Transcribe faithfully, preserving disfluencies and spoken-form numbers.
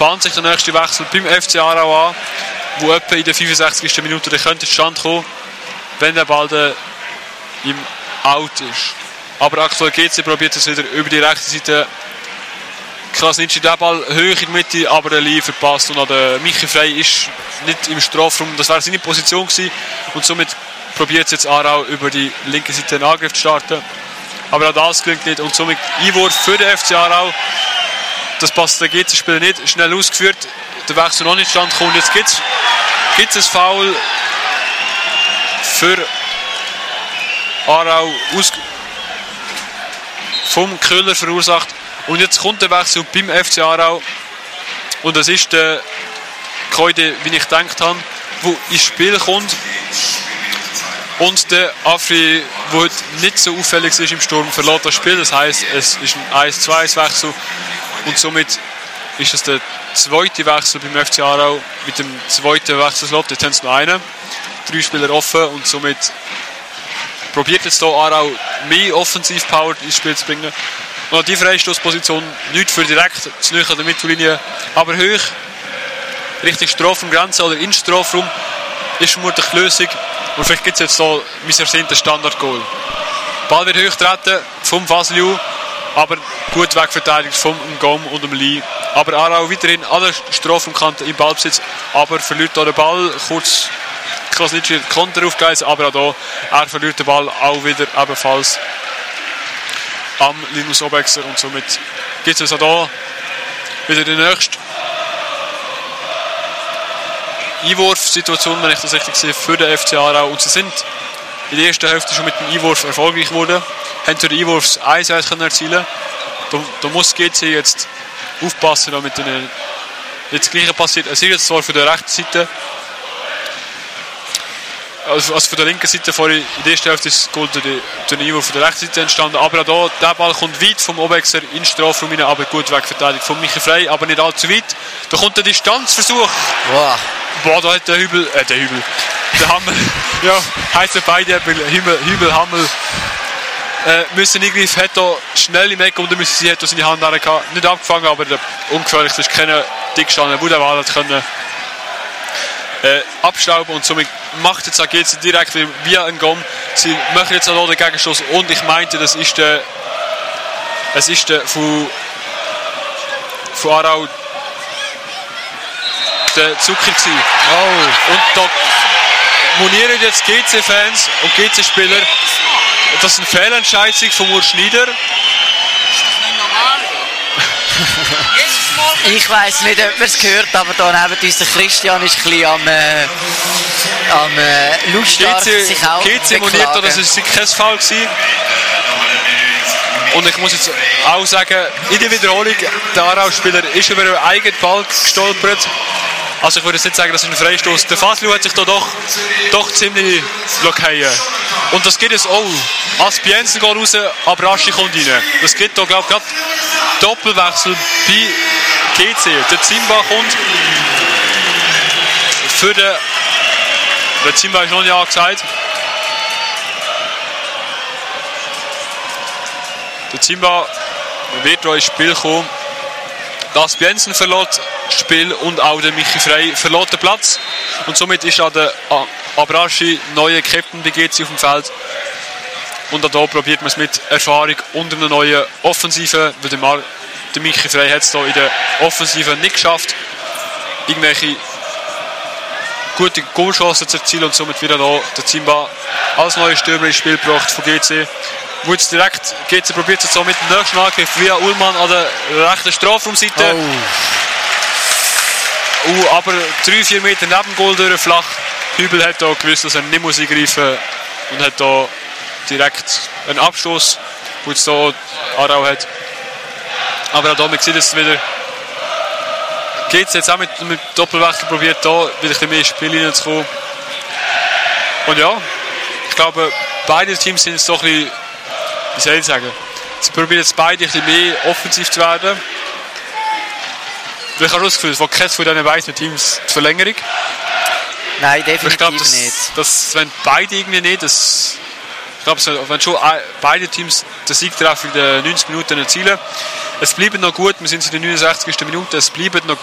bahnt sich der nächste Wechsel beim F C Aarau an, wo etwa in der fünfundsechzigsten Minute der könnte zustande kommen, wenn der Ball dann im Out ist. Aber aktuell G C probiert es wieder über die rechte Seite. Krasnitschi den Ball hoch in die Mitte, aber der Lee verpasst und auch der Michi Frey ist nicht im Strafraum. Das wäre seine Position gewesen und somit probiert jetzt Aarau über die linke Seite einen Angriff zu starten. Aber auch das gelingt nicht und somit Einwurf für den F C Aarau. Das passt der G C-Spieler nicht. Schnell ausgeführt, der Wechsel noch nicht stand kommt. Jetzt gibt es ein Foul für Aarau aus vom Köhler verursacht. Und jetzt kommt der Wechsel beim F C Aarau. Und das ist der Keude, wie ich gedacht habe, der ins Spiel kommt. Und der Afri, der heute nicht so auffällig ist im Sturm, verlässt das Spiel. Das heisst, es ist ein eins zu eins Wechsel. Und somit ist es der zweite Wechsel beim F C Aarau mit dem zweiten Wechselslot. Jetzt haben sie noch einen. Drei Spieler offen und somit probiert jetzt hier Aarau mehr Offensiv-Power ins Spiel zu bringen. Und die Freistoßposition nicht für direkt zu nahe an der Mittellinie, aber hoch Richtung Strafraumgrenze oder in Strafraum ist vermutlich die Lösung. Und vielleicht gibt es jetzt hier, wie es ersehnt, ein Standard-Goal. Der Ball wird hochtreten vom Vasiliu, aber gut wegverteidigt vom Ngom und dem Lee. Aber Aarau weiterhin an der Strafraumkante im Ballbesitz, aber verliert hier den Ball. Kurz Krasnitschi Konter aufgeleistet, aber auch hier, er verliert den Ball auch wieder ebenfalls am Linus Obexer und somit gibt es also hier wieder die nächste Einwurfsituation, wenn ich das richtig sehe, für den F C Aarau. Und sie sind in der ersten Hälfte schon mit dem Einwurf erfolgreich geworden, haben durch den Einwurf das eins eins erzielen. Da, da muss G C jetzt aufpassen, damit ihnen jetzt das Gleiche passiert. Es ist jetzt zwar für die rechte Seite, also, also von der linken Seite vorhin, in der ersten Hälfte ist Goal durch den Einwurf von der rechten Seite entstanden, aber auch hier, der Ball kommt weit vom Obexer in den Strafraum rein, aber gut wegverteidigt von Michi Frey, aber nicht allzu weit. Da kommt der Distanzversuch. Wow. Boah, da hat der Hübel, äh, der Hübel, der Hammel, ja, heisst beide Hübel, Hübel, Hammel, äh, müssen eingreifen, hat da schnell im Eck unter müssen sie, hat da seine Hand gehabt, nicht abgefangen, aber der ungefährlichste ist keine Dickstange, wo der Ball hat können Äh, abstauben und somit macht jetzt auch G C direkt via ein Gom. Sie machen jetzt auch den Gegenstoß und ich meinte, das ist der es ist der von, von Aarau der Zucker gewesen. Oh. Und da monieren jetzt G C-Fans und G C-Spieler, das ist ein Fehlentscheid von Urs Schneider. Ich weiss nicht, ob man es gehört, aber da neben uns der Christian ist ein bisschen am, äh, am äh, lautstark sich auch G C moniert, dass es kein Fall war. Und ich muss jetzt auch sagen, in der Wiederholung, der Aarau-Spieler ist über einen eigenen Ball gestolpert. Also ich würde jetzt nicht sagen, das ist ein Freistoß. Der Faslu hat sich da doch, doch ziemlich blockiert. Und das geht jetzt auch. Aspienzen geht raus, aber Aschi kommt rein. Das geht da, glaube ich, gerade Doppelwechsel bei G C. Der Zimba kommt für den... Der Zimba ist noch nicht angesagt. Der Zimba wird hier ins Spiel kommen. Das Biensen verlässt das Spiel und auch der Michi Frey verlässt den Platz. Und somit ist auch der Abraschi neue Captain bei G C auf dem Feld. Und auch hier probiert man es mit Erfahrung und einer neuen Offensive. Weil der, Mar- der Michi Frey hat es hier in der Offensive nicht geschafft, irgendwelche gute Goalchancen zu erzielen. Und somit wieder hier der Zimba als neuer Stürmer ins Spiel gebracht von G C. Wo jetzt direkt G C probiert es so mit dem nächsten Angriff via Ullmann an der rechten Strafraumseite. Oh. Uh, aber drei vier Meter neben dem Goal durch flach. Hübel hat da gewusst, dass er nicht muss eingreifen und hat da direkt einen Abstoß, wo jetzt da Aarau hat. Aber auch da, man sieht es wieder. G C jetzt auch mit, mit Doppelwechsel probiert, da wieder ein bisschen mehr Spiel reinzukommen. Und ja, ich glaube, beide Teams sind jetzt doch ein bisschen, wie soll ich sagen, sie probieren jetzt beide ein bisschen mehr offensiv zu werden. Ich habe das Gefühl, es war keines von diesen beiden Teams die Verlängerung. Nein, definitiv ich glaube, das, nicht. Das, wenn beide irgendwie nicht, das, ich glaube, wenn schon beide Teams den Siegtreffer in den neunzig Minuten erzielen, es bleibt noch gut, wir sind in der neunundsechzigsten Minute, es bleibt noch